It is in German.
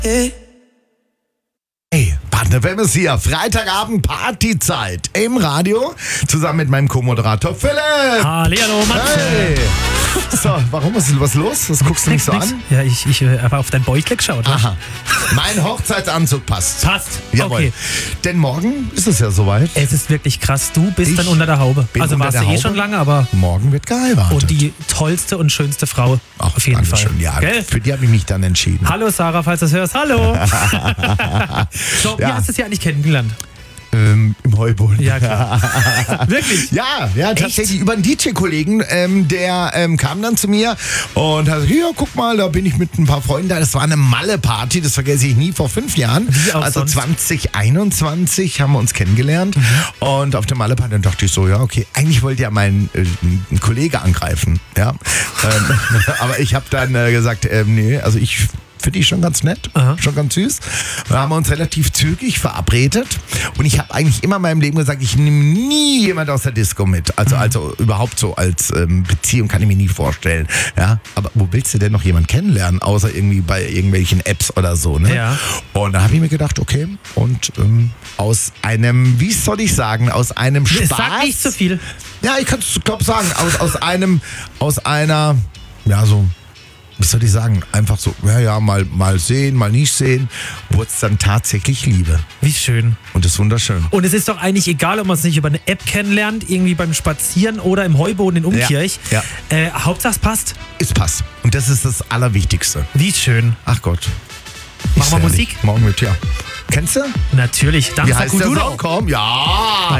Hey, Partner Fam ist hier. Freitagabend Partyzeit im Radio. Zusammen mit meinem Co-Moderator Philipp. Hallihallo, Matze. Hey. So, warum ist was los? Was guckst du mich so an? Ja, ich habe auf dein Beutel geschaut. Aha. Mein Hochzeitsanzug passt. Passt. Jawohl. Okay. Denn morgen ist es ja soweit. Es ist wirklich krass. Du bist Ich dann unter der Haube. bin Also unter warst der du Haube. schon lange, aber Morgen wird geheiratet. und die tollste und schönste Frau Ach, auf jeden Dankeschön. Fall. Ja, Gell? für die habe ich mich dann entschieden. Hallo Sarah, falls du es hörst. Hallo. So, wie Ja. hast du es ja eigentlich kennengelernt? Im Heuboden. Ja, klar. Wirklich? Ja, tatsächlich über einen DJ-Kollegen, der kam dann zu mir und hat gesagt, hier, guck mal, da bin ich mit ein paar Freunden da. Das war eine Malle-Party, das vergesse ich nie, vor 5 Jahren. Wie auch also sonst? 2021 haben wir uns kennengelernt und auf der Malle-Party dann dachte ich so, ja, okay, eigentlich wollte ja mein Kollege angreifen, ja. Aber ich habe dann gesagt, nee, also ich finde ich schon ganz nett, schon ganz süß. Da haben wir uns relativ zügig verabredet und ich habe eigentlich immer in meinem Leben gesagt, ich nehme nie jemand aus der Disco mit. Also überhaupt so als Beziehung kann ich mir nie vorstellen. Ja? Aber wo willst du denn noch jemanden kennenlernen, außer irgendwie bei irgendwelchen Apps oder so? Ne? Ja. Und da habe ich mir gedacht, okay, und aus einem, wie soll ich sagen, aus einem Spaß. Sag nicht zu viel. Ja, ich kann es glaub sagen, aus einer, ja so, wie soll ich sagen, einfach so, ja, mal sehen, mal nicht sehen, wurde es dann tatsächlich Liebe. Wie schön. Und das ist wunderschön. Und es ist doch eigentlich egal, ob man es nicht über eine App kennenlernt, irgendwie beim Spazieren oder im Heuboden in Umkirch. Ja. Hauptsache es passt. Es passt. Und das ist das Allerwichtigste. Wie schön. Ach Gott. Machen wir Musik? Morgen mit, ja. Kennst du? Natürlich. Wie Danza heißt der Kuduro. Song? Komm, ja.